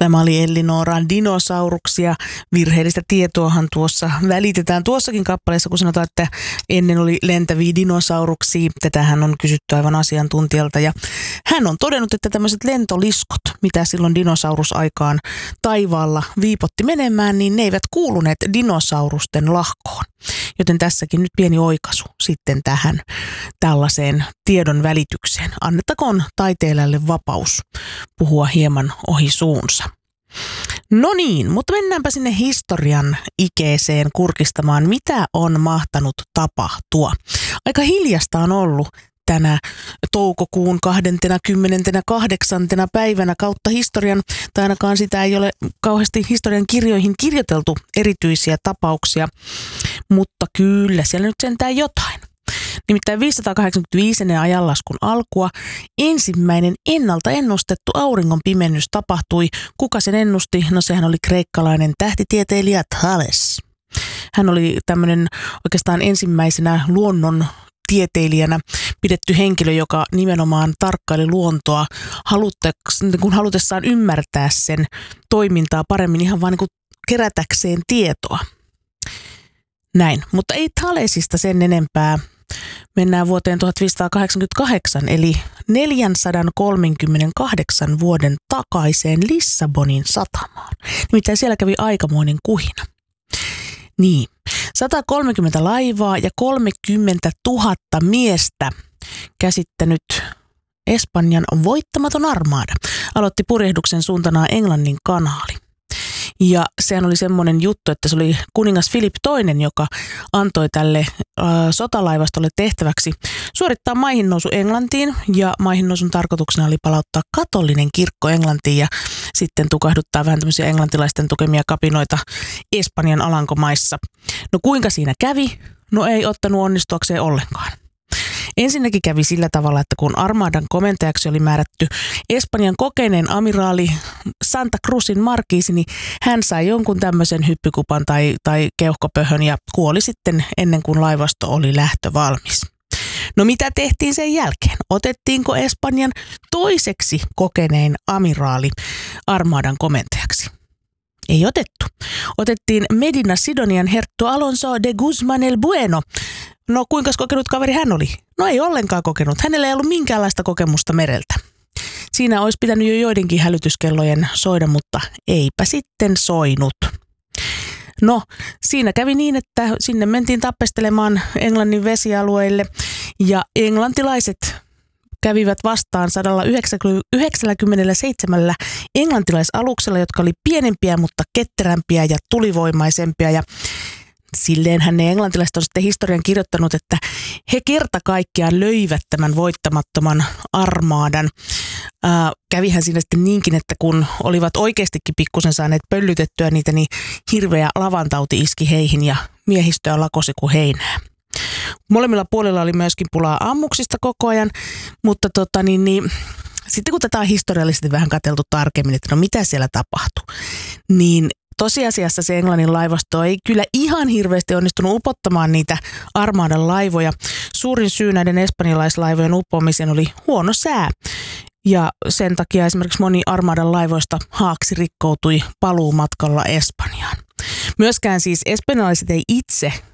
Tämä oli Ellinora Dinosauruksia. Virheellistä tietoahan tuossa välitetään tuossakin kappaleessa, kun sanotaan, että ennen oli lentäviä dinosauruksia. Tätähän on kysytty aivan asiantuntijalta ja hän on todennut, että tämmöiset lentoliskot, mitä silloin dinosaurusaikaan taivaalla viipotti menemään, niin ne eivät kuuluneet dinosaurusten lahkoon. Joten tässäkin nyt pieni oikaisu sitten tähän tällaiseen tiedon välitykseen. Annettakoon taiteilijalle vapaus puhua hieman ohi suunsa. No niin, mutta mennäänpä sinne historian ikeeseen kurkistamaan, mitä on mahtanut tapahtua. Aika hiljasta on ollut tänä toukokuun 28. päivänä kautta historian, tai ainakaan sitä ei ole kauheasti historian kirjoihin kirjoiteltu erityisiä tapauksia, mutta kyllä siellä nyt sentään jotain. Nimittäin 585 ennen ajanlaskun alkua ensimmäinen ennalta ennustettu auringon pimennys tapahtui. Kuka sen ennusti? No sehän oli kreikkalainen tähtitieteilijä Thales. Hän oli tämmöinen oikeastaan ensimmäisenä luonnon tieteilijänä pidetty henkilö, joka nimenomaan tarkkaili luontoa halutessaan ymmärtää sen toimintaa paremmin ihan vaan niin kuin kerätäkseen tietoa. Näin, mutta ei Thalesista sen enempää. Mennään vuoteen 1588, eli 438 vuoden takaiseen Lissabonin satamaan. Nimittäin siellä kävi aikamoinen kuhina. Niin, 130 laivaa ja 30 000 miestä käsittänyt Espanjan voittamaton armada aloitti purjehduksen suuntana Englannin kanaali. Ja sehän oli semmoinen juttu, että se oli kuningas Philip II, joka antoi tälle sotalaivastolle tehtäväksi suorittaa maihinnousu Englantiin. Ja maihinnousun tarkoituksena oli palauttaa katolinen kirkko Englantiin ja sitten tukahduttaa vähän tämmöisiä englantilaisten tukemia kapinoita Espanjan alankomaissa. No kuinka siinä kävi? No ei ottanut onnistuakseen ollenkaan. Ensinnäkin kävi sillä tavalla, että kun armadan komentajaksi oli määrätty Espanjan kokeneen amiraali Santa Cruzin markiisi, niin hän sai jonkun tämmöisen hyppykupan tai keuhkopöhön ja kuoli sitten ennen kuin laivasto oli lähtövalmis. No mitä tehtiin sen jälkeen? Otettiinko Espanjan toiseksi kokenein amiraali armadan komentajaksi? Ei otettu. Otettiin Medina Sidonian herttu Alonso de Guzman el Bueno. No kuinka kokenut kaveri hän oli? No ei ollenkaan kokenut. Hänellä ei ollut minkäänlaista kokemusta mereltä. Siinä olisi pitänyt jo joidenkin hälytyskellojen soida, mutta eipä sitten soinut. No siinä kävi niin, että sinne mentiin tappestelemaan Englannin vesialueille ja englantilaiset kävivät vastaan 197 englantilaisaluksella, jotka oli pienempiä, mutta ketterämpiä ja tulivoimaisempia. Ja silleenhän ne englantilaiset on sitten historian kirjoittanut, että he kerta kaikkiaan löivät tämän voittamattoman armaadan. Kävihän siinä sitten niinkin, että kun olivat oikeastikin pikkusen saaneet pöllytettyä niitä, niin hirveä lavantauti iski heihin ja miehistöä lakosi kuin heinää. Molemmilla puolilla oli myöskin pulaa ammuksista koko ajan, mutta sitten kun tätä on historiallisesti vähän katseltu tarkemmin, että no mitä siellä tapahtui, niin tosiasiassa se Englannin laivasto ei kyllä ihan hirveästi onnistunut upottamaan niitä armadan laivoja. Suurin syy näiden espanjalaislaivojen uppoamiseen oli huono sää. Ja sen takia esimerkiksi moni armadan laivoista haaksi rikkoutui paluumatkalla Espanjaan. Myöskään siis espanjalaiset ei itse